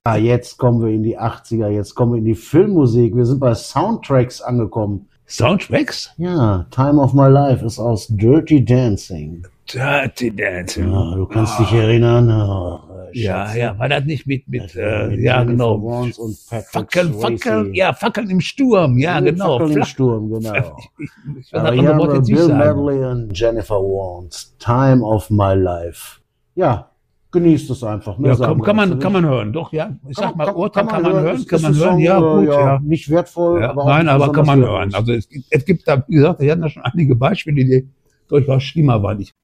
Ah, jetzt kommen wir in die 80er, jetzt kommen wir in die Filmmusik. Wir sind bei Soundtracks angekommen. Soundtracks? Ja, Time of My Life ist aus Dirty Dancing. Dirty Dancing. Ja, du kannst dich erinnern. Ja, war das nicht mit ja, Jennifer genau. Warnes und Patrick Swayze. Fackeln im Sturm, ja, genau. Fackeln im Sturm, genau. Ich Aber das hier andere Wort haben wir jetzt nicht Bill sagen. Medley und Jennifer Warnes. Time of My Life. Ja, genießt es einfach. Ja, kann man hören, doch, ja. Ich sag mal, Urteil kann man hören, Ist ein Song, ja, gut, ja. Nicht wertvoll, Ja, aber auch nein, nicht aber kann besonders man wertlos. hören. Also es gibt da, wie gesagt, wir hatten da schon einige Beispiele, die durchaus schlimmer waren.